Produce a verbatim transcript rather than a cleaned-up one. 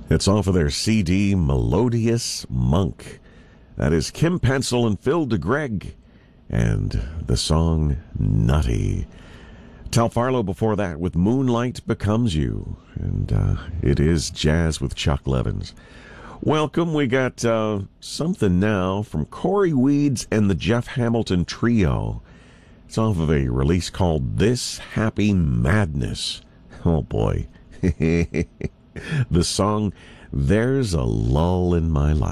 It's off of their C D, Melodious Monk. That is Kim Pencil and Phil DeGreg, and the song Nutty. Tal Farlow before that with Moonlight Becomes You, and uh, it is jazz with Chuck Levins. Welcome. We got uh, something now from Corey Weeds and the Jeff Hamilton Trio. It's off of a release called This Happy Madness. Oh, boy. The song, There's a Lull in My Life.